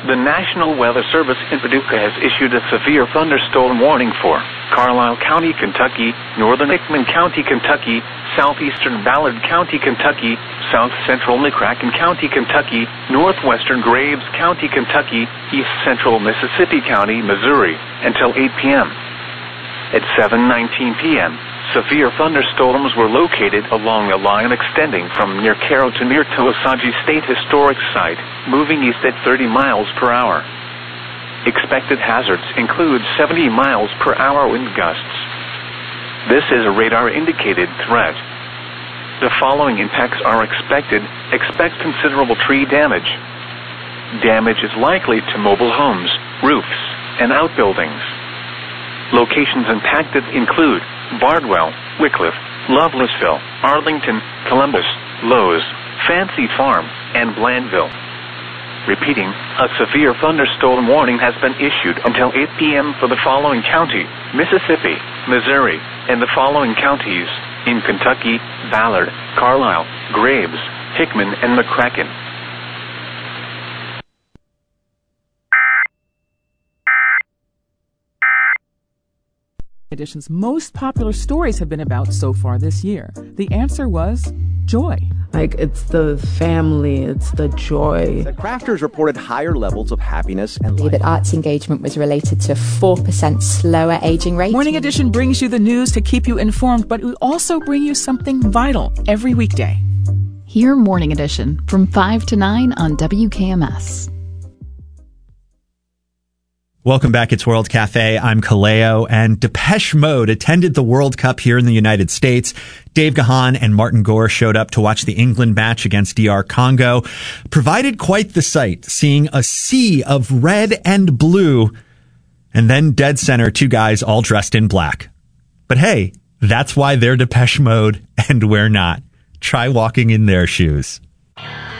The National Weather Service in Paducah has issued a severe thunderstorm warning for Carlisle County, Kentucky, northern Hickman County, Kentucky, southeastern Ballard County, Kentucky, south central McCracken County, Kentucky, northwestern Graves County, Kentucky, east central Mississippi County, Missouri, until 8 p.m. At 7:19 p.m., severe thunderstorms were located along a line extending from near Cairo to near Osage State Historic Site, moving east at 30 miles per hour. Expected hazards include 70 miles per hour wind gusts. This is a radar-indicated threat. The following impacts are expected. Expect considerable tree damage. Damage is likely to mobile homes, roofs, and outbuildings. Locations impacted include Bardwell, Wycliffe, Lovelessville, Arlington, Columbus, Lowe's, Fancy Farm, and Blandville. Repeating, a severe thunderstorm warning has been issued until 8 p.m. for the following county, Mississippi, Missouri, and the following counties in Kentucky, Ballard, Carlisle, Graves, Hickman, and McCracken. Edition's most popular stories have been about so far this year. The answer was joy. Like, it's the family, it's the joy. The crafters reported higher levels of happiness and life. That arts engagement was related to a 4% slower aging rate. Morning Edition brings you the news to keep you informed, but we also bring you something vital every weekday. Hear Morning Edition from 5 to 9 on WKMS. Welcome back. It's World Cafe. I'm Kaleo, and Depeche Mode attended the World Cup here in the United States. Dave Gahan and Martin Gore showed up to watch the England match against DR Congo. Provided quite the sight, seeing a sea of red and blue, and then dead center, two guys all dressed in black. But hey, that's why they're Depeche Mode and we're not. Try walking in their shoes.